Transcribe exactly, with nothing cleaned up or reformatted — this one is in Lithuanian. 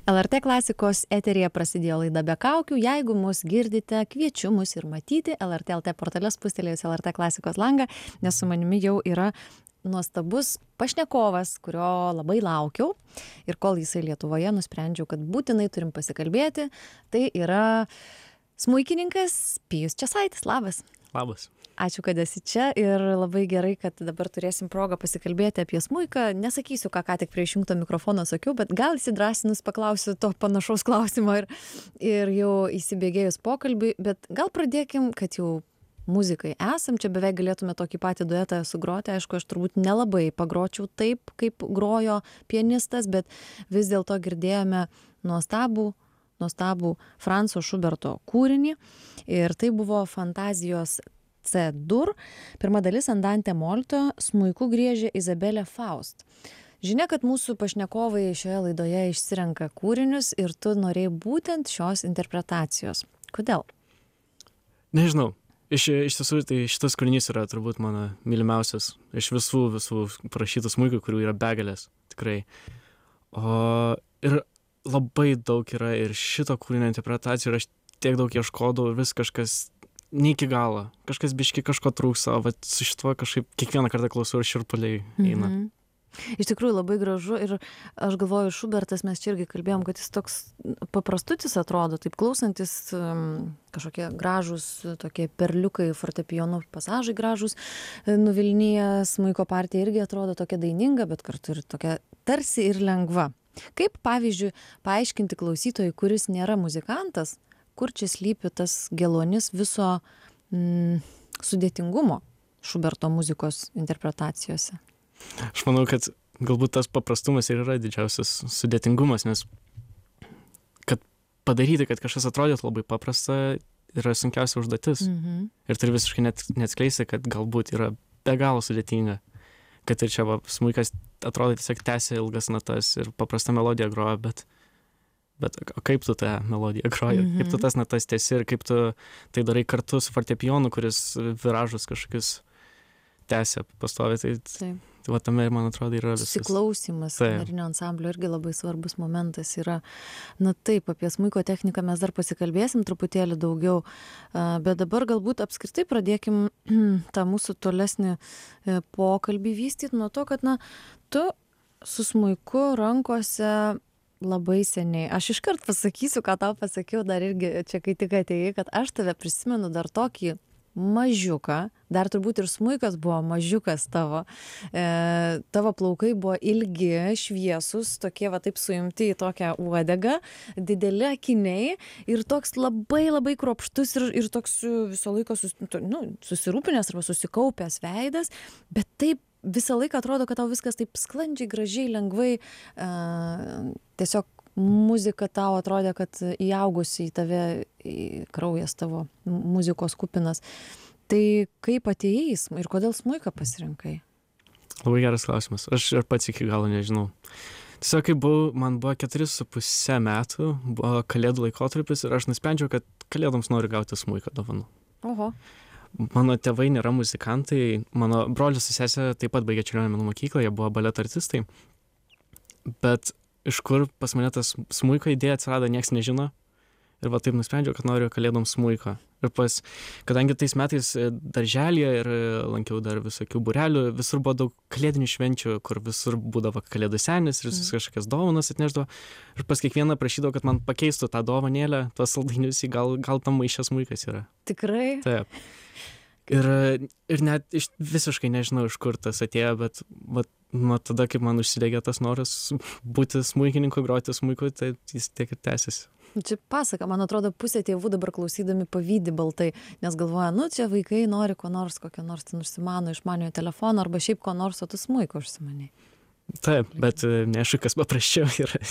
L R T klasikos eteryje prasidėjo laida Be kaukių. Jeigu mus girdite, kviečiu mus ir matyti L R T L T portale spustelėjus L R T klasikos langą, nes su manimi jau yra nuostabus pašnekovas, kurio labai laukiau. Ir kol jisai Lietuvoje, nusprendžiau, kad būtinai turim pasikalbėti. Tai yra smuikininkas Pijus Česaitis. Labas. Labas. Ačiū, kad esi čia ir labai gerai, kad dabar turėsim progą pasikalbėti apie smuiką. Nesakysiu, ką ką tik prie išjungto mikrofono sakiau, bet gal įsidrasinus paklausiu to panašaus klausimo ir, ir jau įsibėgėjus pokalbį, bet gal pradėkim, kad jau muzikai esam, čia beveik galėtume tokį patį duetą sugroti. Aišku, aš turbūt nelabai pagročiau taip, kaip grojo pianistas, bet vis dėlto girdėjome nuostabų nuostabų Franco Šuberto kūrinį ir tai buvo Fantazijos C-dur. Pirma dalis Andante molto, smuiku griežė Izabelė Faust. Žinia, kad mūsų pašnekovai šioje laidoje išsirenka kūrinius ir tu norėjai būtent šios interpretacijos. Kodėl? Nežinau. Iš, iš tiesų, tai šitas kūrinys yra turbūt mano mylimiausias iš visų, visų parašytų smuikų, kurių yra begalės. Tikrai. O, ir labai daug yra ir šito kūrinio interpretacijų ir aš tiek daug ieškodavau ir vis kažkas ne iki galo. Kažkas biški kažko trūksta, o vat su šituo kažkaip kiekvieną kartą klausau ir šiurpuliai eina. Mhm. Iš tikrųjų labai gražu ir aš galvoju, Šubertas, mes čia irgi kalbėjom, kad jis toks paprastutis atrodo, taip klausantis um, kažkokie gražūs, tokie perliukai, fortepijonų pasažai gražūs, nuvilnyja, smuiko partija irgi atrodo tokia daininga, bet kartu ir tokia tarsi ir lengva. Kaip, pavyzdžiui, paaiškinti klausytojui, kuris nėra muzikantas, kur čia slypi tas geluonis viso mm, sudėtingumo Šuberto muzikos interpretacijose? Aš manau, kad galbūt tas paprastumas ir yra didžiausias sudėtingumas, nes kad padaryti, kad kažkas atrodytų labai paprasta, yra sunkiausia užduotis. Mhm. Ir turi visiškai net, neatskleisti, kad galbūt yra be galo sudėtinga. Kad ir čia va, smuikas atrodo tiesiog tęsia ilgas natas ir paprasta melodija groja, bet, bet o kaip tu tą melodiją groji, Mhm. kaip tu tas natas tęsi ir kaip tu tai darai kartu su fortepijonu, kuris viražus kažkokius tęsia pastoviai. Tai, Taip. tai va tame, man atrodo, yra visas. Susiklausimas kamerinio ansamblio irgi labai svarbus momentas yra. Na taip, apie smuiko techniką mes dar pasikalbėsim truputėlį daugiau, a, bet dabar galbūt apskritai pradėkim tą mūsų tolesnį e, pokalbį vystyti nuo to, kad na, tu su smuiku rankose labai seniai. Aš iškart pasakysiu, ką tau pasakiau dar irgi čia, kai tik atėjai, kad aš tave prisimenu dar tokį mažiuką, dar turbūt ir smuikas buvo mažiukas tavo. E, tavo plaukai buvo ilgi, šviesus, tokie va taip suimti į tokią uodegą, dideli akiniai ir toks labai labai kruopštus ir, ir toks visą laiką sus, nu, susirūpinęs arba susikaupęs veidas, bet taip visą laiką atrodo, kad tau viskas taip sklandžiai, gražiai, lengvai, e, tiesiog muzika tau atrodė, kad įaugusi į tave, į kraujas tavo muzikos kupinas. Tai kaip atėjai ir kodėl smuiką pasirinkai? Labai geras klausimas. Aš ir pats iki galo nežinau. Tiesiog, kai buvau, man buvo keturi su puse metų, buvo kalėdų laikotarpis ir aš nusprendžiau, kad kalėdoms noriu gauti smuiką dovanų. Oho. Mano tėvai nėra muzikantai, mano brolis su sesė taip pat baigė Čiurlionio menų mokyklą, jie buvo baleto artistai, bet iš kur pas mane tas smuiko idėja atsirado, nieks nežino. Ir va taip nusprendžiau, kad noriu kalėdoms smuiko. Ir pas, kadangi tais metais darželyje ir lankiau dar visokių būrelių, visur buvo daug kalėdinių švenčių, kur visur būdavo kalėdų senis ir mm. kažkokias dovanas atneždavo. Ir pas kiekvieną prašydavo, kad man pakeistų tą dovanėlę, tuos saldainius į gal, gal tam maišės smuikas yra. Tikrai? Taip. Ir, ir net iš, visiškai nežinau, iš kur tas atėjo, bet vat, nuo tada, kaip man užsidegė tas noras būti smuikininku, groti smuiku, tai jis tiek ir tęsiasi. Čia pasaka, man atrodo, pusė tėvų dabar klausydami pavydi baltai, nes galvoja, nu čia vaikai nori ko nors, kokio nors ten užsimano išmaniojo telefono arba šiaip ko nors, o tu smuiko užsimaniai. Taip, bet neaišku, kas paprasčiau yra.